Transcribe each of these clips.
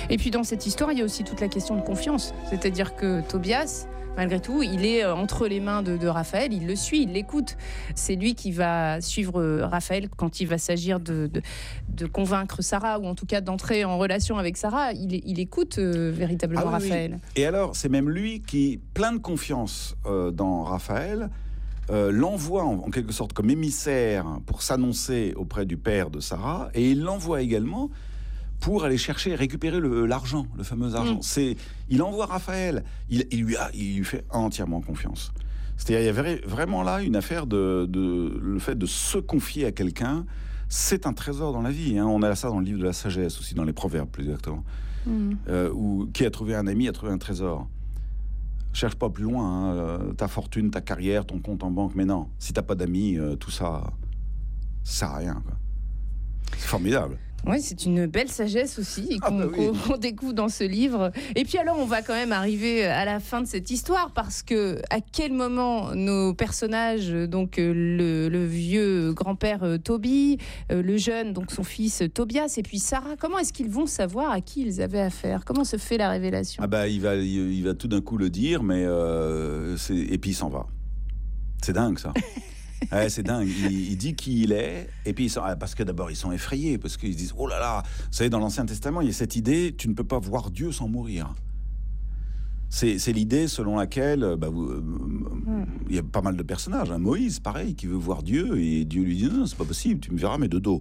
Et puis dans cette histoire, il y a aussi toute la question de confiance. C'est-à-dire que Tobias, malgré tout, il est entre les mains de Raphaël, il le suit, il l'écoute. C'est lui qui va suivre Raphaël quand il va s'agir de convaincre Sarah, ou en tout cas d'entrer en relation avec Sarah. Il écoute véritablement Raphaël. Oui. Et alors, c'est même lui qui, plein de confiance dans Raphaël, l'envoie en quelque sorte comme émissaire pour s'annoncer auprès du père de Sarah, et il l'envoie également pour aller chercher et récupérer l'argent, le fameux argent. Il envoie Raphaël, il lui fait entièrement confiance. C'est-à-dire, il y avait vraiment là une affaire le fait de se confier à quelqu'un, c'est un trésor dans la vie. On a ça dans le livre de la sagesse aussi, dans les proverbes plus exactement. Où qui a trouvé un ami a trouvé un trésor. Cherche pas plus loin, ta fortune, ta carrière, ton compte en banque, mais non, si t'as pas d'amis, tout ça sert à rien, quoi. C'est formidable. Oui, c'est une belle sagesse aussi qu'on découvre dans ce livre. Et puis alors, on va quand même arriver à la fin de cette histoire, parce que à quel moment nos personnages, donc le vieux grand-père Toby, le jeune, donc son fils Tobias, et puis Sarah, comment est-ce qu'ils vont savoir à qui ils avaient affaire? Comment se fait la révélation? Il va tout d'un coup le dire, mais et puis il s'en va. C'est dingue, ça. Ouais, c'est dingue. Il dit qui il est, et puis parce que d'abord ils sont effrayés, parce qu'ils se disent oh là là. Vous savez, dans l'Ancien Testament, il y a cette idée, tu ne peux pas voir Dieu sans mourir. C'est l'idée selon laquelle il y a pas mal de personnages. Moïse, pareil, qui veut voir Dieu, et Dieu lui dit non, c'est pas possible, tu me verras mais de dos.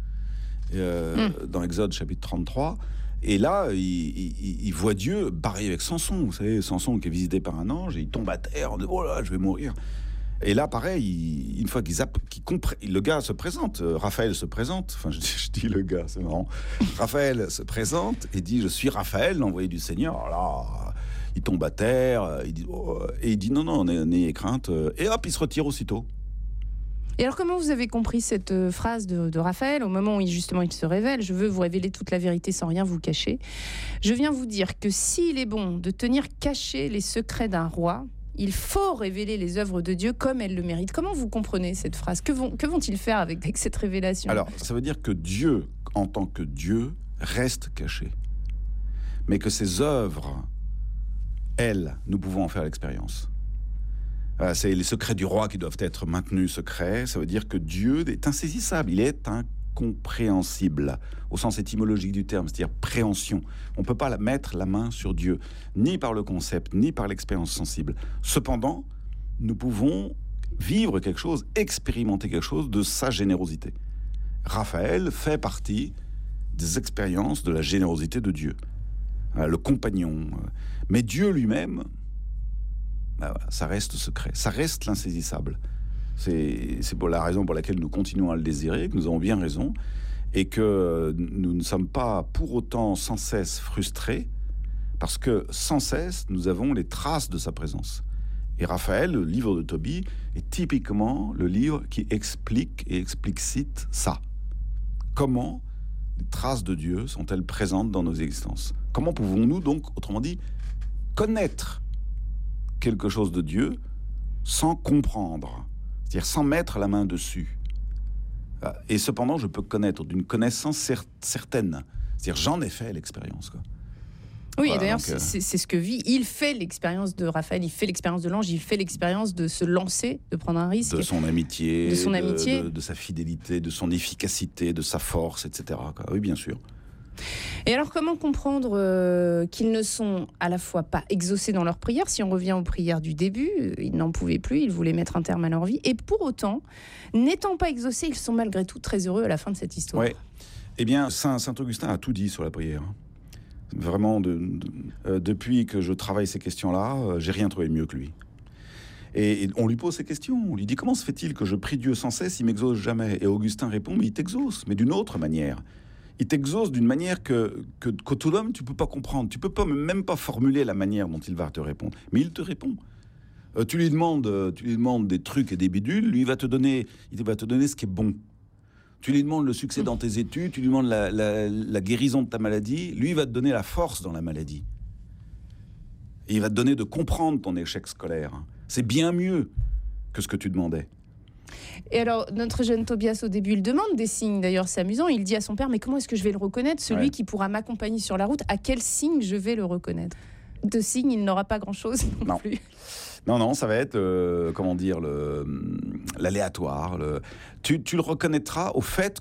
Dans Exode chapitre 33. Et là, il voit Dieu, pareil avec Samson. Vous savez, Samson qui est visité par un ange, et il tombe à terre, on dit oh là, je vais mourir. Et là, pareil, une fois qu'il comprend, le gars se présente, Raphaël se présente, enfin je dis le gars, c'est marrant. Raphaël se présente et dit, je suis Raphaël, l'envoyé du Seigneur. Alors là, il tombe à terre, il dit, et il dit non, n'ayez crainte, et hop, il se retire aussitôt. Et alors, comment vous avez compris cette phrase de Raphaël au moment où il se révèle? Je veux vous révéler toute la vérité sans rien vous cacher. Je viens vous dire que s'il est bon de tenir cachés les secrets d'un roi, il faut révéler les œuvres de Dieu comme elles le méritent. Comment vous comprenez cette phrase? Que vont-ils faire avec cette révélation? Alors, ça veut dire que Dieu, en tant que Dieu, reste caché. Mais que ses œuvres, elles, nous pouvons en faire l'expérience. C'est les secrets du roi qui doivent être maintenus secrets. Ça veut dire que Dieu est insaisissable, il est incompréhensible, au sens étymologique du terme, c'est-à-dire préhension. On ne peut pas mettre la main sur Dieu, ni par le concept, ni par l'expérience sensible. Cependant, nous pouvons vivre quelque chose, expérimenter quelque chose de sa générosité. Raphaël fait partie des expériences de la générosité de Dieu. Le compagnon. Mais Dieu lui-même, ça reste secret, ça reste l'insaisissable. C'est pour la raison pour laquelle nous continuons à le désirer, que nous avons bien raison, et que nous ne sommes pas pour autant sans cesse frustrés, parce que sans cesse, nous avons les traces de sa présence. Et Raphaël, le livre de Tobie, est typiquement le livre qui explique et explicite ça. Comment les traces de Dieu sont-elles présentes dans nos existences? Comment pouvons-nous donc, autrement dit, connaître quelque chose de Dieu sans comprendre, c'est-à-dire sans mettre la main dessus? Et cependant, je peux connaître d'une connaissance certaine. C'est-à-dire, j'en ai fait l'expérience, quoi. Oui, voilà, et d'ailleurs, c'est ce que vit. Il fait l'expérience de Raphaël, il fait l'expérience de l'ange, il fait l'expérience de se lancer, de prendre un risque. De son amitié, de sa fidélité, de son efficacité, de sa force, etc., quoi. Oui, bien sûr. Et alors, comment comprendre qu'ils ne sont à la fois pas exaucés dans leurs prières? Si on revient aux prières du début, ils n'en pouvaient plus, ils voulaient mettre un terme à leur vie. Et pour autant, n'étant pas exaucés, ils sont malgré tout très heureux à la fin de cette histoire. Oui. Eh bien, Saint Augustin a tout dit sur la prière. Vraiment, depuis que je travaille ces questions-là, j'ai rien trouvé mieux que lui. Et on lui pose ces questions. On lui dit, comment se fait-il que je prie Dieu sans cesse, il m'exauce jamais? Et Augustin répond, mais il t'exauce, mais d'une autre manière. Il t'exauce d'une manière que tout l'homme, tu peux pas comprendre. Tu peux pas, même pas formuler la manière dont il va te répondre. Mais il te répond. Tu lui demandes des trucs et des bidules, lui il va te donner ce qui est bon. Tu lui demandes le succès dans tes études, tu lui demandes la guérison de ta maladie, lui il va te donner la force dans la maladie. Et il va te donner de comprendre ton échec scolaire. C'est bien mieux que ce que tu demandais. Et alors, notre jeune Tobias, au début, il demande des signes. D'ailleurs, c'est amusant. Il dit à son père, mais comment est-ce que je vais le reconnaître, celui qui pourra m'accompagner sur la route? À quel signe je vais le reconnaître? De signe, il n'aura pas grand-chose non plus. Non, ça va être, l'aléatoire. Tu le reconnaîtras au fait